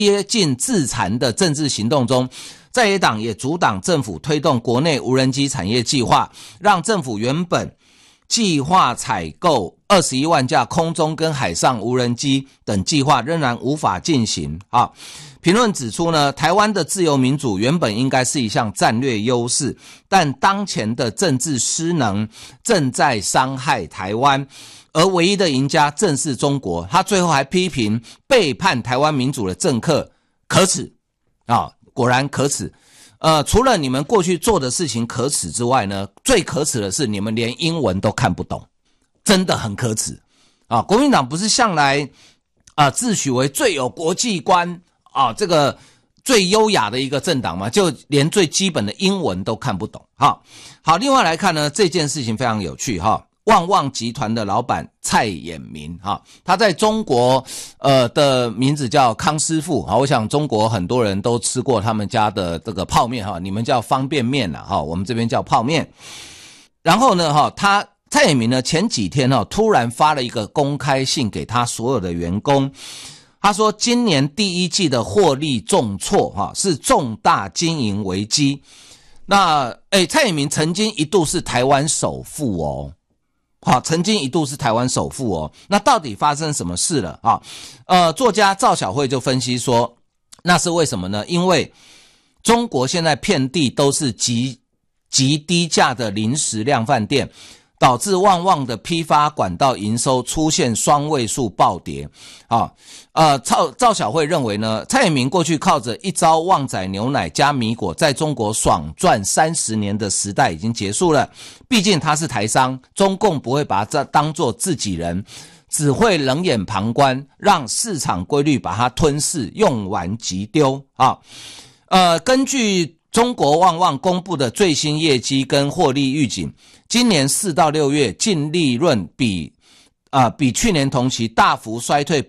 接近自残的政治行动中，在野党也阻挡政府推动国内无人机产业计划，让政府原本计划采购21万架空中跟海上无人机等计划仍然无法进行。评论指出呢，台湾的自由民主原本应该是一项战略优势，但当前的政治失能正在伤害台湾，而唯一的赢家正是中国。他最后还批评背叛台湾民主的政客可耻果然可耻。除了你们过去做的事情可耻之外呢，最可耻的是你们连英文都看不懂，真的很可耻国民党不是向来自诩为最有国际观这个最优雅的一个政党嘛，就连最基本的英文都看不懂。好，另外来看呢，这件事情非常有趣旺旺集团的老板蔡衍明他在中国的名字叫康师傅我想中国很多人都吃过他们家的这个泡面你们叫方便面我们这边叫泡面。然后呢蔡衍明呢前几天突然发了一个公开信给他所有的员工，他说今年第一季的获利重挫是重大经营危机。那蔡衍明曾经一度是台湾首富曾经一度是台湾首富那到底发生什么事了作家赵小慧就分析说，那是为什么呢？因为中国现在遍地都是极低价的零食量贩店，导致旺旺的批发管道营收出现双位数暴跌赵小慧认为呢，蔡衍明过去靠着一招旺仔牛奶加米果在中国爽赚30年的时代已经结束了。毕竟他是台商，中共不会把他当作自己人，只会冷眼旁观，让市场规律把它吞噬，用完即丢根据中国旺旺公布的最新业绩跟获利预警，今年4到6月净利润比去年同期大幅衰退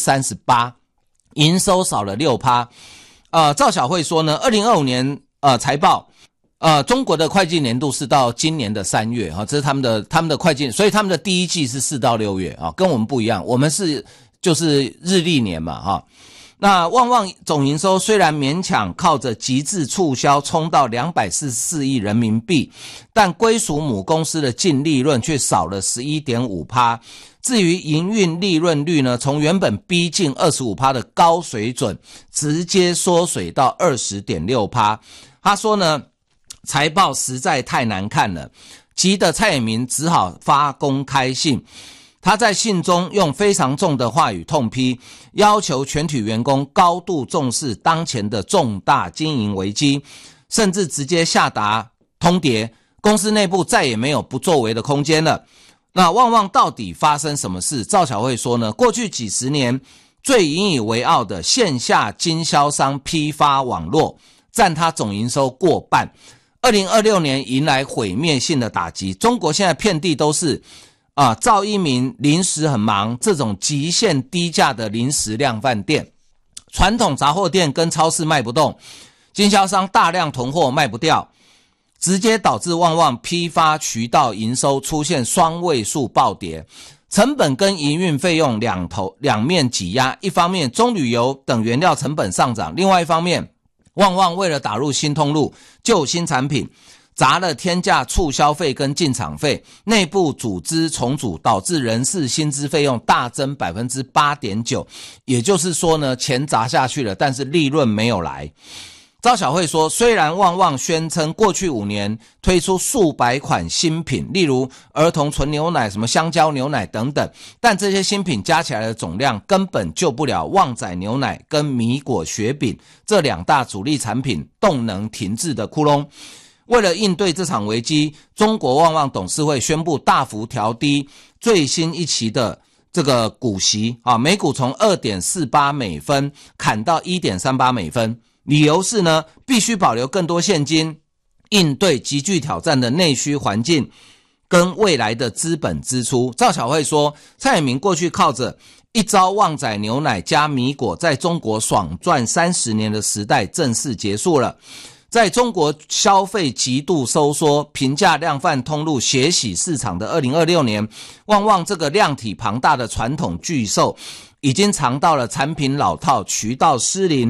38%， 营收少了 6%。赵小慧说呢，2025年财报中国的会计年度是到今年的3月这是他们的会计，所以他们的第一季是4到6月跟我们不一样，我们是就是日历年嘛那旺旺总营收虽然勉强靠着极致促销冲到244亿人民币，但归属母公司的净利润却少了 11.5%。 至于营运利润率呢，从原本逼近 25% 的高水准直接缩水到 20.6%。 他说呢，财报实在太难看了，急得蔡衍明只好发公开信。他在信中用非常重的话语痛批，要求全体员工高度重视当前的重大经营危机，甚至直接下达通牒，公司内部再也没有不作为的空间了。那旺旺到底发生什么事？赵小慧说呢，过去几十年最引以为傲的线下经销商批发网络占他总营收过半，2026年迎来毁灭性的打击。中国现在遍地都是赵一鸣临时很忙这种极限低价的零食量贩店，传统杂货店跟超市卖不动，经销商大量囤货卖不掉，直接导致旺旺批发渠道营收出现双位数暴跌，成本跟营运费用两面挤压。一方面中旅游等原料成本上涨，另外一方面旺旺为了打入新通路救新产品，砸了天价促销费跟进场费，内部组织重组导致人事薪资费用大增 8.9%， 也就是说呢，钱砸下去了，但是利润没有来。赵小慧说，虽然旺旺宣称过去5年推出数百款新品，例如儿童纯牛奶、什么香蕉牛奶等等，但这些新品加起来的总量根本救不了旺仔牛奶跟米果雪饼这2大主力产品动能停滞的窟窿。为了应对这场危机，中国旺旺董事会宣布大幅调低最新一期的这个股息每股从 2.48 美分砍到 1.38 美分，理由是呢，必须保留更多现金，应对极具挑战的内需环境跟未来的资本支出。赵小慧说，蔡衍明过去靠着一招旺仔牛奶加米果在中国爽赚30年的时代正式结束了。 在中国消费极度收缩、平价量贩通路血洗市场的2026年，旺旺这个量体庞大的传统巨兽已经尝到了产品老套、渠道失灵、